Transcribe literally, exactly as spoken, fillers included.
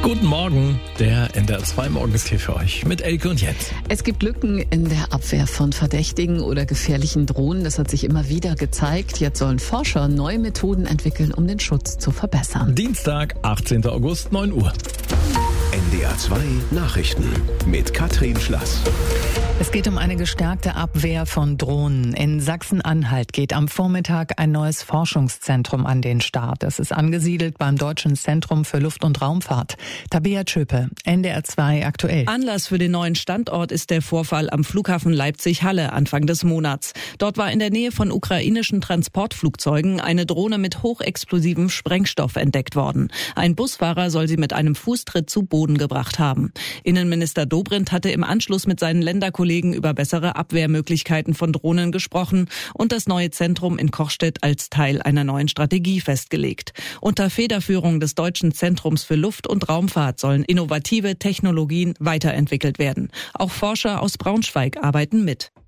Guten Morgen, der N D R zwei Morgen ist hier für euch mit Elke und Jens. Es gibt Lücken in der Abwehr von verdächtigen oder gefährlichen Drohnen. Das hat sich immer wieder gezeigt. Jetzt sollen Forscher neue Methoden entwickeln, um den Schutz zu verbessern. Dienstag, achtzehnten August, neun Uhr. N D R zwei Nachrichten mit Katrin Schlass. Es geht um eine gestärkte Abwehr von Drohnen. In Sachsen-Anhalt geht am Vormittag ein neues Forschungszentrum an den Start. Es ist angesiedelt beim Deutschen Zentrum für Luft- und Raumfahrt. Tabea Tschöpe, N D R zwei aktuell. Anlass für den neuen Standort ist der Vorfall am Flughafen Leipzig-Halle Anfang des Monats. Dort war in der Nähe von ukrainischen Transportflugzeugen eine Drohne mit hochexplosivem Sprengstoff entdeckt worden. Ein Busfahrer soll sie mit einem Fußtritt zu Boden gebracht haben. Innenminister Dobrindt hatte im Anschluss mit seinen Länderkollegen über bessere Abwehrmöglichkeiten von Drohnen gesprochen und das neue Zentrum in Kochstedt als Teil einer neuen Strategie festgelegt. Unter Federführung des Deutschen Zentrums für Luft- und Raumfahrt sollen innovative Technologien weiterentwickelt werden. Auch Forscher aus Braunschweig arbeiten mit.